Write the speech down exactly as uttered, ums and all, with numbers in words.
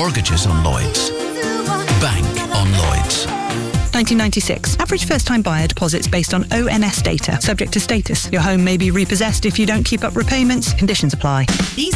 Mortgages on Lloyds. Bank on Lloyds. nineteen ninety-six. Average first-time buyer deposits based on O N S data. Subject to status. Your home may be repossessed if you don't keep up repayments. Conditions apply. These